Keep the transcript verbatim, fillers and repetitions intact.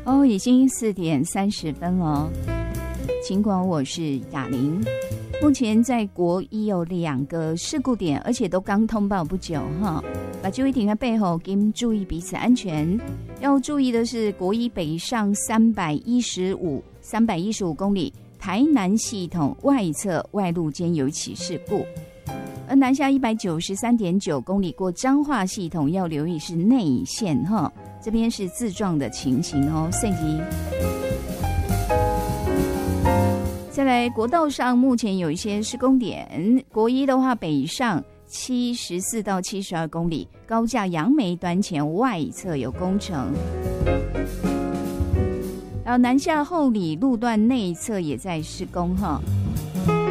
哦，已经四点三十分了。尽管我是雅玲，目前在国一有两个事故点，而且都刚通报不久哈。把注意停在背后，给注意彼此安全。要注意的是，国一北上三百一十五三百一十五公里，台南系统外侧外路间有一起事故。而南下一百九十三点九公里过彰化系统，要留意是内线哈，这边是自撞的情形哦，涉及。再来，国道上目前有一些施工点，国一的话北上七十四到七十二公里，高架杨梅端前外侧有工程。然后南下后里路段内侧也在施工哈。